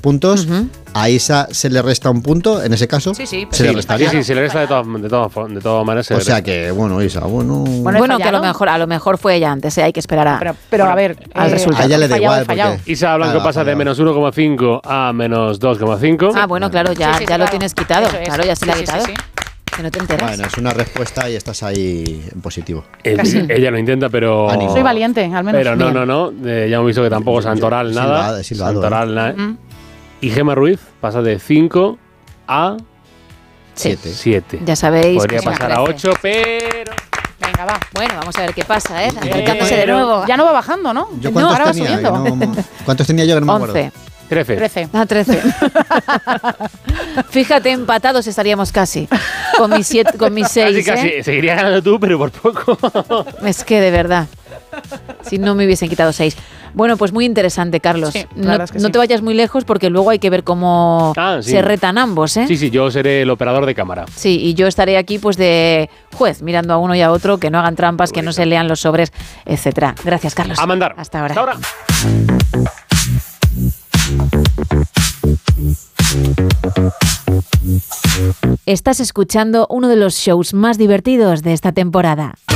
puntos. A Isa se le resta un punto, en ese caso. Sí, se le restaría. Sí, se le resta de todas maneras. O sea que, bueno, Isa, bueno, que a lo mejor fue ella antes, hay que esperar pero a ver, al resultado. A ella le da igual. Porque, Isa Blanco pasa de menos 1,5 a menos 2,5. Ah, bueno, claro, ya lo tienes quitado. Claro, ya se le ha quitado. Sí. Que no te enteras. Bueno, es una respuesta y estás ahí en positivo. Ella lo intenta, pero... Ánimo. Soy valiente, al menos. Pero no. Ya hemos visto que tampoco Santoral nada. Santoral nada. Y Gemma Ruiz pasa de 5 a 7. Ya sabéis. Podría pasar a 8, pero... Venga, va. Bueno, vamos a ver qué pasa, acercándose de nuevo. Ya no va bajando, ¿no? ¿Yo cuántos tenía? ¿Cuántos tenía yo que no me acuerdo? 11. 13. Ah, 13. Fíjate, empatados estaríamos casi. Con mis 6. Casi. Seguiría ganando tú, pero por poco. Es que de verdad. Si no me hubiesen quitado 6. Bueno, pues muy interesante, Carlos. Sí, no te vayas muy lejos porque luego hay que ver cómo se retan ambos, ¿eh? Sí, yo seré el operador de cámara. Sí, y yo estaré aquí pues de juez, mirando a uno y a otro, que no hagan trampas, que no se lean los sobres, etcétera. Gracias, Carlos. A mandar. Hasta ahora. Hasta ahora. Estás escuchando uno de los shows más divertidos de esta temporada.